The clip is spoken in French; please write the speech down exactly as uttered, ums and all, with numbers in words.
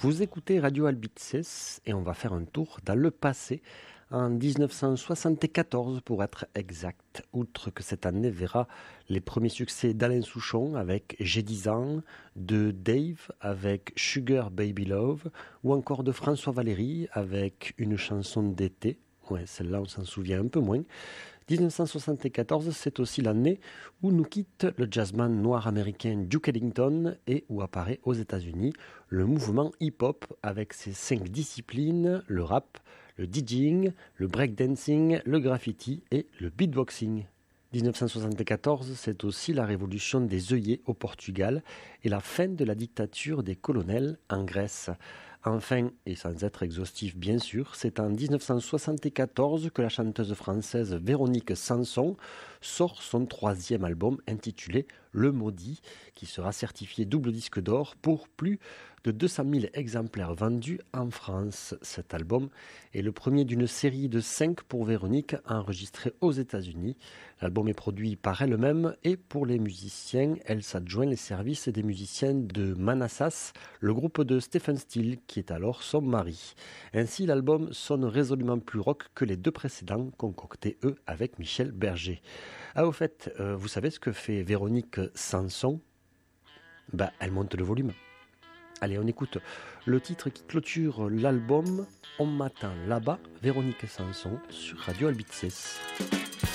Vous écoutez Radio Albitzes et on va faire un tour dans le passé, en dix-neuf cent soixante-quatorze pour être exact. Outre que cette année verra les premiers succès d'Alain Souchon avec J'ai dix ans, de Dave avec Sugar Baby Love ou encore de François Valéry avec Une chanson d'été. Ouais, celle-là on s'en souvient un peu moins. dix-neuf cent soixante-quatorze, c'est aussi l'année où nous quitte le jazzman noir américain Duke Ellington et où apparaît aux États-Unis le mouvement hip-hop avec ses cinq disciplines, le rap, le DJing, le breakdancing, le graffiti et le beatboxing. dix-neuf cent soixante-quatorze, c'est aussi la révolution des œillets au Portugal et la fin de la dictature des colonels en Grèce. Enfin, et sans être exhaustif bien sûr, c'est en dix-neuf cent soixante-quatorze que la chanteuse française Véronique Sanson sort son troisième album intitulé Le Maudit, qui sera certifié double disque d'or pour plus de deux cent mille exemplaires vendus en France. Cet album est le premier d'une série de cinq pour Véronique enregistrés aux États-Unis. L'album est produit par elle-même et pour les musiciens, elle s'adjoint les services des musiciens de Manassas, le groupe de Stephen Stills, qui est alors son mari. Ainsi, l'album sonne résolument plus rock que les deux précédents, concoctés eux avec Michel Berger. Ah, au fait, euh, vous savez ce que fait Véronique Sanson ? Bah, elle monte le volume. Allez, on écoute le titre qui clôture l'album On m'attend là-bas, Véronique Sanson sur Radio Albitzes.